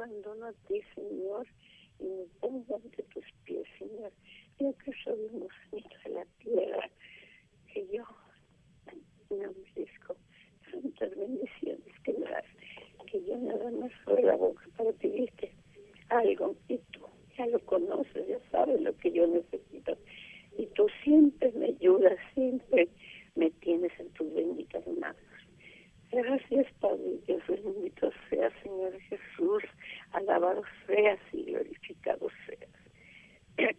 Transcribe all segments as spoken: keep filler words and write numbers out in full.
abandono a ti, Señor, y me pongo ante tus pies, Señor. Yo que soy un gusanito de la tierra, que yo no merezco tantas bendiciones que me das, que yo nada más abro la boca para pedirte algo, y tú ya lo conoces, ya sabes lo que yo necesito, y tú siempre me ayudas, siempre me tienes en tus benditas manos. Gracias, Padre Dios, bendito sea, Señor Jesús, alabado seas y glorificado seas.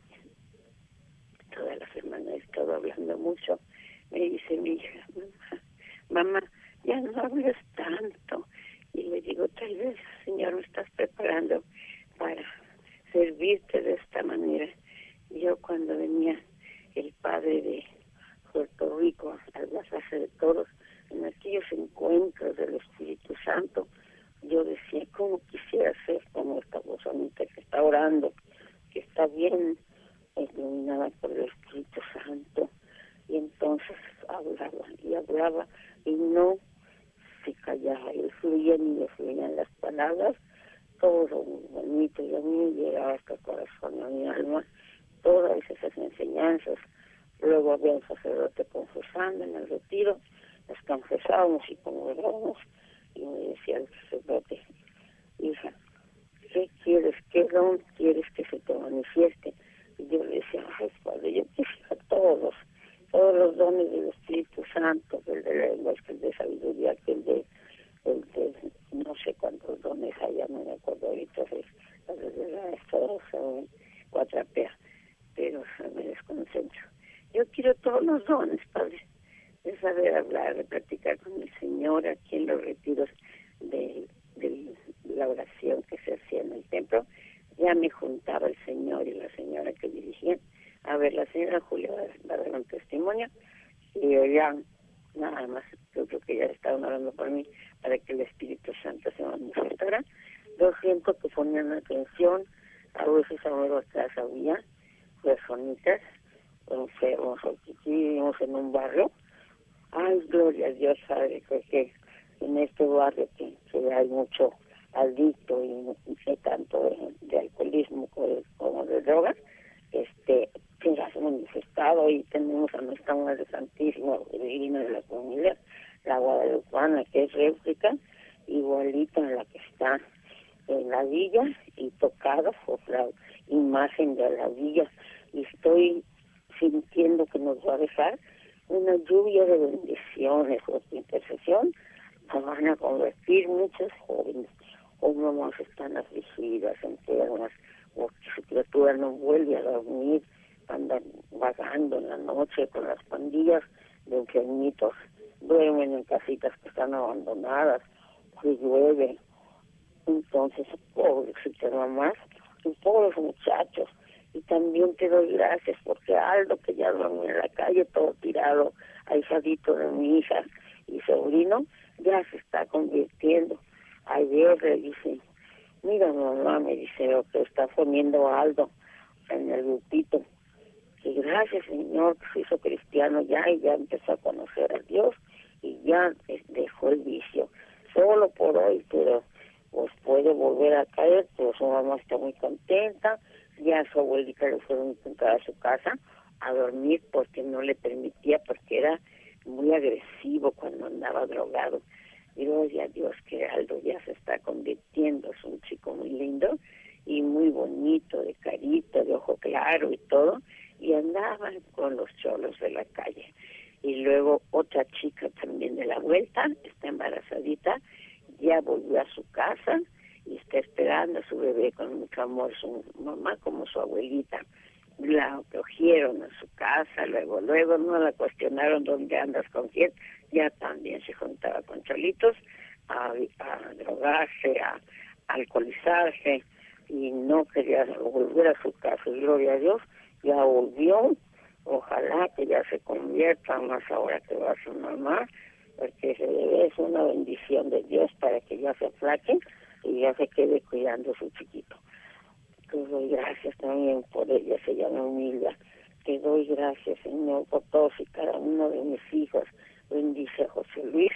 Todas las semanas he estado hablando mucho. Me dice mi hija, mamá, mamá, ya no hables tanto. Y le digo, tal vez, Señor, me estás preparando para servirte de esta manera. Yo cuando venía el padre de Puerto Rico a la Plaza de Toros, en aquellos encuentros del Espíritu Santo, yo decía, ¿cómo quisiera ser como esta personita que está orando, que está bien iluminada por el Espíritu Santo? Y entonces hablaba y hablaba y no se callaba, y fluían y le fluían las palabras, todo muy bonito, y a mí llegaba hasta el corazón, a mi alma, todas esas enseñanzas. Luego había un sacerdote confesando en el retiro, nos confesábamos y congregábamos, y me decía el sacerdote, hija, ¿qué quieres? ¿Qué don quieres que se te manifieste? Y yo le decía, ay, Padre, yo quisiera todos, todos los dones del Espíritu Santo, el de lenguas, el de sabiduría, el de, el de no sé cuántos dones hay, ya no me acuerdo ahorita, la verdad, todos son cuatrapea, pero me desconcentro. Yo quiero todos los dones, Padre, de saber hablar, de practicar con el Señor aquí en los retiros de, de la oración que se hacía en el templo. Ya me juntaba el Señor y la señora que dirigían. A ver, la señora Julia va a dar un testimonio, y yo ya, nada más, yo creo que ya estaban hablando por mí para que el Espíritu Santo se manifestara. Yo siento que ponían atención, a veces a ver atrás había personitas enfermos, aquí vivimos en un barrio. Ay, gloria a Dios, sabe que en este barrio que, que hay mucho adicto y, y que tanto de, de alcoholismo como, como de drogas, este, que ya se ha manifestado, y tenemos a nuestra Madre Santísima, Divina de la Comunidad, la Guadalupana, que es réplica, igualita a la que está en la villa, y tocada por la imagen de la villa, y estoy sintiendo que nos va a dejar una lluvia de bendiciones por tu intercesión. Se van a convertir muchos jóvenes o mamás están afligidas, enfermas, o su criatura no vuelve a dormir, andan vagando en la noche con las pandillas de enfermitos, duermen en casitas que están abandonadas, si llueve. Entonces, pobres mamás y pobres muchachos. Y también te doy gracias porque Aldo, que ya duerme en la calle todo tirado, ahijadito de mi hija y sobrino, ya se está convirtiendo. Ayer le dice, mira mamá, me dice, lo que está poniendo Aldo en el grupito, que gracias Señor que se hizo cristiano ya, y ya empezó a conocer a Dios, y ya dejó el vicio, solo por hoy, pero pues puede volver a caer, pero su mamá está muy contenta. Ya su abuelita le fueron a encontrar a su casa a dormir porque no le permitía, porque era muy agresivo cuando andaba drogado. Y gloria a Dios que Aldo ya se está convirtiendo, es un chico muy lindo y muy bonito, de carita, de ojo claro y todo, y andaban con los cholos de la calle. Y luego otra chica también de la vuelta, está embarazadita, ya volvió a su casa y está esperando a su bebé con mucho amor, su mamá como su abuelita. La acogieron a su casa, luego, luego no la cuestionaron dónde andas, con quién, ya también se juntaba con cholitos a, a drogarse, a, a alcoholizarse, y no quería volver a su casa, y gloria a Dios, ya volvió. Ojalá que ya se convierta, más ahora que va a su mamá, porque ese bebé es una bendición de Dios para que ya se aplaque y ya se quede cuidando a su chiquito. Te doy gracias también por ella, se llama Humilda. Te doy gracias, Señor, por todos y cada uno de mis hijos. Bendice a José Luis,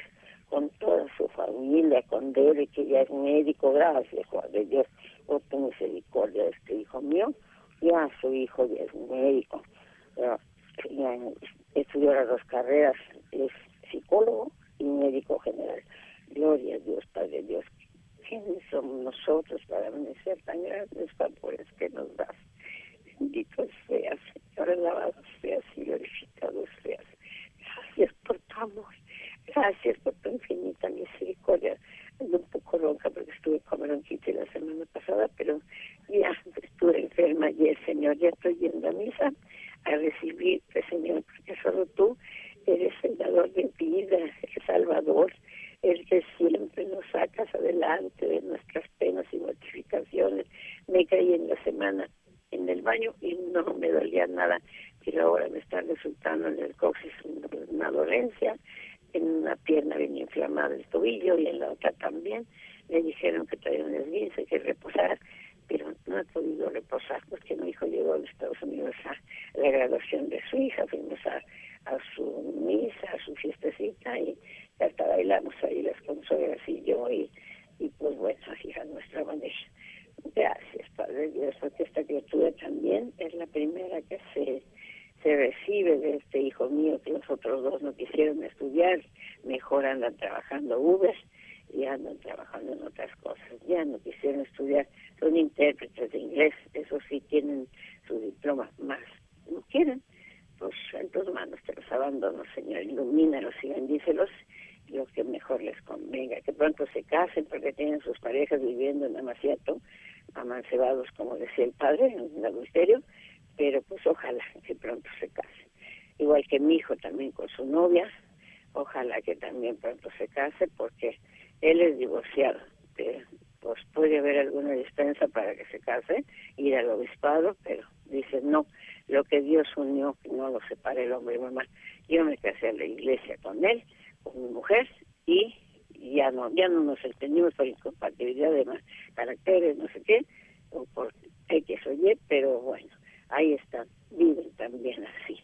con toda su familia, con Debe, que ya es médico, gracias, Juan de Dios, por tu misericordia de este hijo mío, ya su hijo ya es médico, ya, ya estudió las dos carreras, es psicólogo y médico general. Gloria a Dios, Padre Dios. ¿Quiénes somos nosotros para merecer tan grandes favores que nos das? Bendito seas, Señor, alabado seas y glorificado seas. Gracias por tu amor, gracias por tu infinita misericordia. Ando un poco ronca porque estuve con bronquitis la semana pasada, pero ya estuve enferma ayer, Señor, ya estoy yendo a misa a recibirte, Señor, porque solo tú eres el dador de vida, el Salvador, el que siempre nos sacas adelante de nuestras penas y mortificaciones. Me caí en la semana en el baño y no me dolía nada, pero ahora me está resultando en el coxis una dolencia, en una pierna bien inflamada el tobillo y en la otra también. Me dijeron que traía un esguince, que reposar, pero no he podido reposar porque mi hijo llegó a los Estados Unidos a la graduación de su hija, fuimos a, a su misa, a su fiestecita y hasta bailamos ahí las consuegras y yo y, y pues bueno, así a nuestra manera. Gracias, Padre Dios, porque esta criatura también es la primera que se, se recibe de este hijo mío, que los otros dos no quisieron estudiar, mejor andan trabajando Uber y andan trabajando en otras cosas, ya no quisieron estudiar, son intérpretes de inglés, eso sí tienen su diploma, más no quieren, pues en tus manos te los abandono, Señor, ilumínalos y bendícelos, lo que mejor les convenga, que pronto se casen porque tienen sus parejas viviendo en Amaciato, amancebados, como decía el padre, en un adulterio, pero pues ojalá que pronto se casen. Igual que mi hijo también con su novia, ojalá que también pronto se case, porque él es divorciado, eh, pues puede haber alguna dispensa para que se case, ir al obispado, pero dice no, lo que Dios unió, que no lo separe el hombre y mamá. Yo me casé a la iglesia con él, con mi mujer, y ya no ya no nos entendimos por incompatibilidad de más caracteres, no sé qué, o por X o Y, pero bueno, ahí están, viven también así,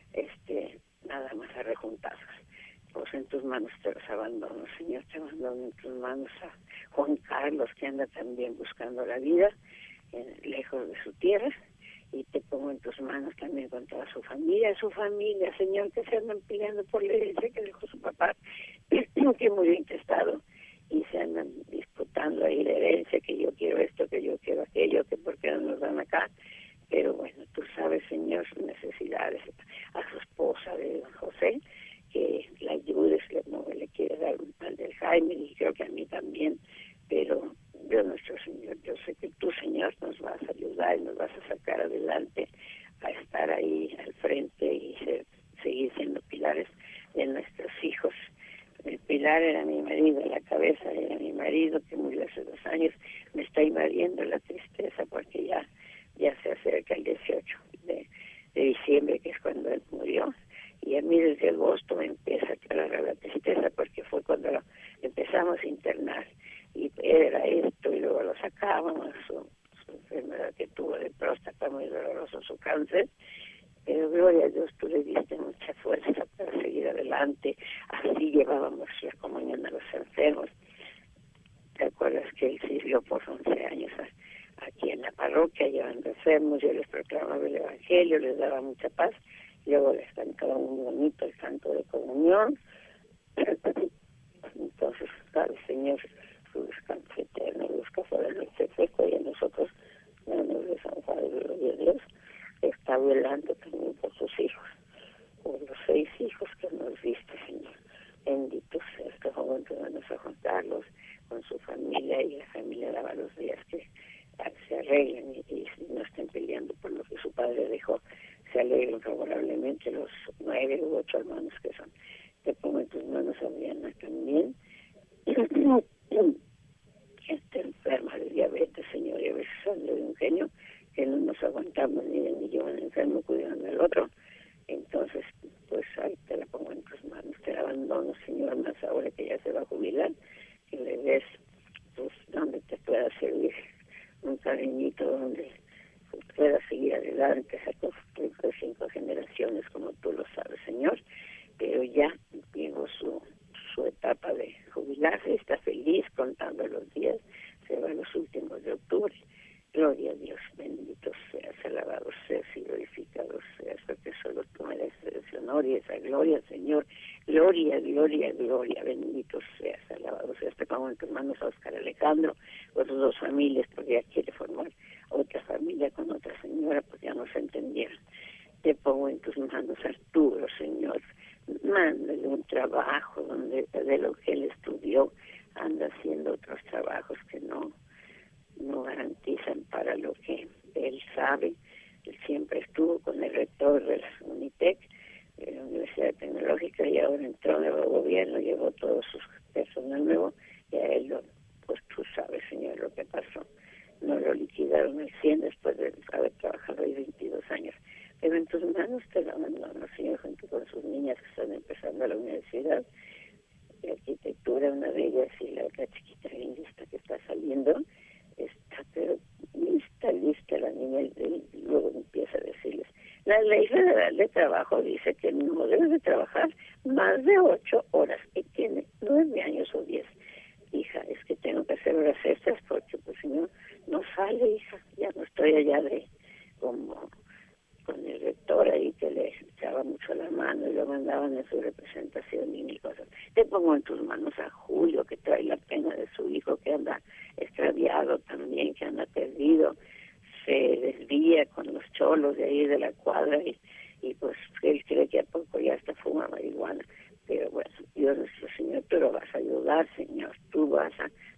este, nada más arrejuntados. Pues en tus manos te los abandono, Señor, te abandono en tus manos a Juan Carlos, que anda también buscando la vida, en, lejos de su tierra, y te pongo en tus manos también con toda su familia, su familia, Señor, que se andan peleando por la herencia que dejó su papá, que murió intestado, y se andan disputando ahí la herencia, que yo quiero esto, que yo quiero aquello, que por qué no nos dan acá. Pero bueno, tú sabes, Señor, sus necesidades. A su esposa de don José, que la ayudes, que no le quiere dar un tal del Jaime, y creo que a mí también, pero Dios nuestro Señor, yo sé que tú, Señor, nos vas a ayudar y nos vas a sacar adelante, a estar ahí al frente y ser, seguir siendo pilares de nuestros hijos. El pilar era mi marido, la cabeza era mi marido, que murió hace dos años. Me está invadiendo la tristeza porque ya ya se acerca el dieciocho de, de diciembre, que es cuando él murió, y a mí desde agosto me empieza a agarrar la tristeza porque fue cuando lo empezamos a internar, y era esto, y luego lo sacábamos, su, su enfermedad que tuvo de próstata, muy doloroso, su cáncer, pero gloria a Dios, tú le diste mucha fuerza para seguir adelante, así llevábamos la comunión a los enfermos. ¿Te acuerdas que él sirvió por once años a, aquí en la parroquia, llevando enfermos? Yo les proclamaba el Evangelio, les daba mucha paz, luego les cantaba muy bonito el canto de comunión. Entonces, al Señor, su descanso eterno, busca fuera del seco, y a nosotros, no nos desampare, gloria a Dios, está velando también por sus hijos, por los seis hijos que nos diste, Señor. Bendito sea este joven que van a Juan Carlos con su familia, y la familia daba los días que se arreglen y, y no estén peleando por lo que su padre dejó, se alegren favorablemente los nueve u ocho hermanos que son. Te pongo en tus manos a Diana también, que está enferma de diabetes, Señor, y a veces sale de un genio que no nos aguantamos ni de ni yo, un enfermo cuidando al otro. Entonces, pues ahí te la pongo en tus manos, te la abandono, Señor, más ahora que ya se va a jubilar, que le des, pues, donde te pueda servir un cariñito, donde pueda seguir adelante, sacó cinco, cinco generaciones, como tú lo sabes, Señor, pero ya llegó su, su etapa de, gloria, gloria, gloria, bendito seas, alabado seas. Te pongo en tus manos a Oscar Alejandro, con sus dos familias, porque ya quiere formar otra familia con otra señora, pues ya no se entendieron. Te pongo en tus manos a Arturo, Señor, mándale un trabajo donde de lo que él estudió anda haciendo otros trabajos que no, no garantizan para lo que él sabe. Él siempre estuvo con el rector de la Unitec, de la Universidad Tecnológica, y ahora entró en el gobierno, llevó todo su personal nuevo, y a él, lo, pues tú sabes, Señor, lo que pasó. No lo liquidaron al cien después de haber trabajado ahí veintidós años. Pero en tus manos te lo abandono, Señor, junto con sus niñas que están empezando la universidad de arquitectura, una de ellas, y la otra chiquita bien lista que está saliendo. Está pero lista, lista la niña, y luego empieza a decirles, la ley federal de trabajo dice que no debe de trabajar más de ocho horas, y tiene nueve años o diez. Hija, es que tengo que hacer horas extras porque pues si no, no sale, hija, ya no estoy allá de como con el rector ahí que le echaba mucho la mano y lo mandaban en su representación y mil cosas. Te pongo en tus manos a Julio, que trae la pena de su hijo, que anda extraviado también, que anda perdido, se desvía con los cholos de ahí de la cuadra y, y pues él cree que a poco ya hasta fuma marihuana. Pero bueno, Dios nuestro Señor, tú lo vas a ayudar, Señor, tú vas a